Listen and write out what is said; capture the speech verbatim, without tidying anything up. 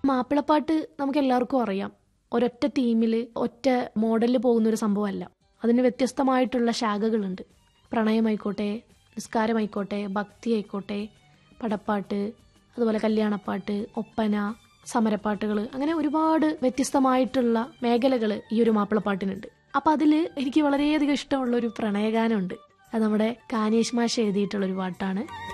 മാപ്പിളപ്പാട്ട് നമുക്ക് എല്ലാവർക്കും അറിയാം, ഒരൊറ്റ തീമിൽ ഒറ്റ മോഡലിൽ പോകുന്ന ഒരു സംഭവമല്ല. അതിന് വ്യത്യസ്തമായിട്ടുള്ള ശാഖകളുണ്ട്. പ്രണയമായിക്കോട്ടെ, നിസ്കാരമായിക്കോട്ടെ, ഭക്തി ആയിക്കോട്ടെ, പടപ്പാട്ട്, അതുപോലെ കല്യാണപ്പാട്ട്, ഒപ്പന, സമരപ്പാട്ടുകൾ, അങ്ങനെ ഒരുപാട് വ്യത്യസ്തമായിട്ടുള്ള മേഖലകൾ ഈ ഒരു മാപ്പിളപ്പാട്ടിനുണ്ട്. അപ്പം അതിൽ എനിക്ക് വളരെയധികം ഇഷ്ടമുള്ള ഒരു പ്രണയഗാനമുണ്ട്. അത് നമ്മുടെ കാനേഷ് മാഷ് എഴുതിയിട്ടുള്ളൊരു പാട്ടാണ്.